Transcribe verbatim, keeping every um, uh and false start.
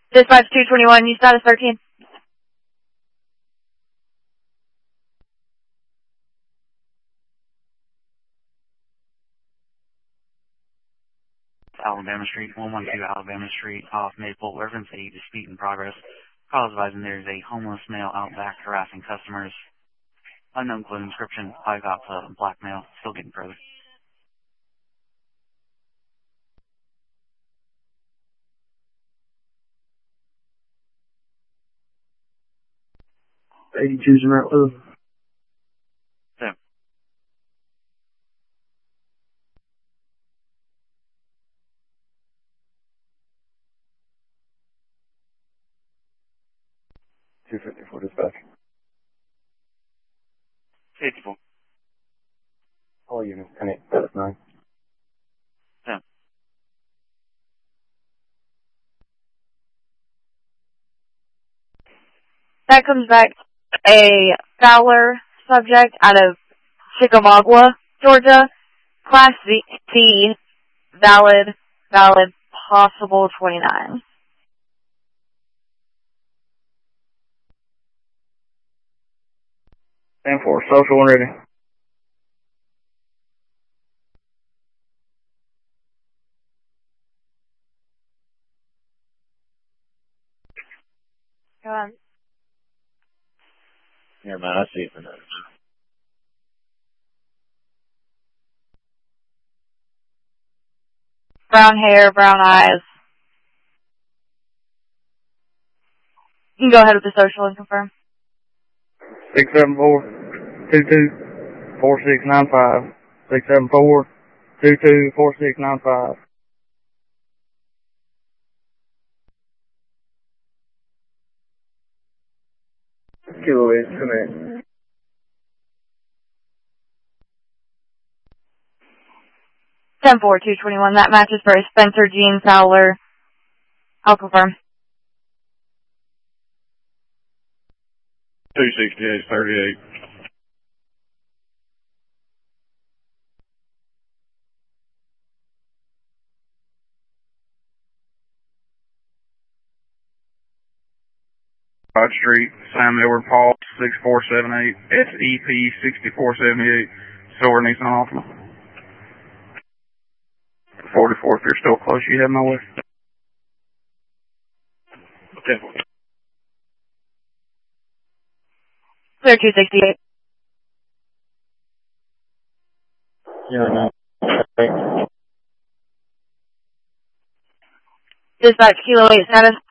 Dispatch two twenty-one, you status thirteen. Alabama Street, one one two Alabama Street, off Maple, reference a dispute in progress. Call advising there is a homeless male out back harassing customers. Unknown clothing description, five got uh, blackmail, still getting further. eighty choosing route two. Yeah. two fifty-four dispatch. fifty-four. All units, ten eight, status nine. Yeah. That comes back a Fowler subject out of Chickamauga, Georgia. Class C, C valid, valid, possible twenty-nine. ten four, social and ready. Go on. Yeah, man, I see it for that. Brown hair, brown eyes. You can go ahead with the social and confirm. six seven four, two two, four six nine five. six seven four, two two, four six nine five. Kilo eight, come in. ten four, two twenty-one, that matches for Spencer Jean Fowler. I'll confirm. two sixty-eight, thirty-eight. Broad Street, Sam Edward Paul, six four seven eight, S E P sixty-four seventy-eight, Silver Nissan Altima. forty-four, if you're still close, you have my way. Okay. Clear two sixty-eight. Yeah, no. Dispatch Kilo eight status.